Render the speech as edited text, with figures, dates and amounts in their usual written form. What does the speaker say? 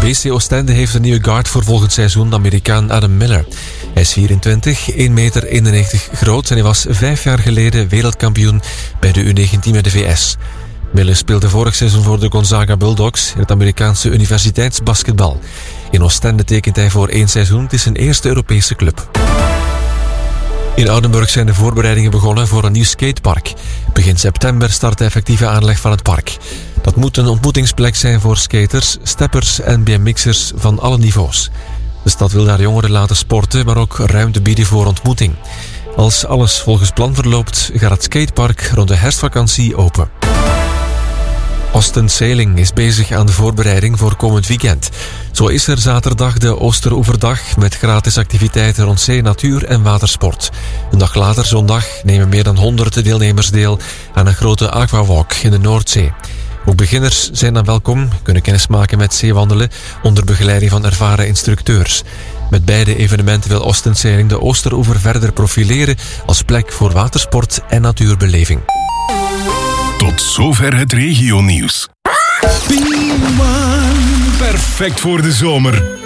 BC Oostende heeft een nieuwe guard voor volgend seizoen, de Amerikaan Adam Miller. Hij is 24, 1,91 meter groot en hij was 5 jaar geleden wereldkampioen bij de U19 met de VS. Miller speelde vorig seizoen voor de Gonzaga Bulldogs in het Amerikaanse universiteitsbasketbal. In Oostende tekent hij voor 1 seizoen, het is zijn eerste Europese club. In Oudenburg zijn de voorbereidingen begonnen voor een nieuw skatepark. Begin september start de effectieve aanleg van het park. Dat moet een ontmoetingsplek zijn voor skaters, steppers en BMX'ers van alle niveaus. De stad wil daar jongeren laten sporten, maar ook ruimte bieden voor ontmoeting. Als alles volgens plan verloopt, gaat het skatepark rond de herfstvakantie open. Osten Sailing is bezig aan de voorbereiding voor komend weekend. Zo is er zaterdag de Oosteroeverdag met gratis activiteiten rond zee, natuur en watersport. Een dag later, zondag, nemen meer dan 100 deelnemers deel aan een grote aquawalk in de Noordzee. Ook beginners zijn dan welkom, kunnen kennismaken met zeewandelen onder begeleiding van ervaren instructeurs. Met beide evenementen wil Osten Sailing de Oosteroever verder profileren als plek voor watersport en natuurbeleving. Tot zover het regionieuws. Perfect voor de zomer.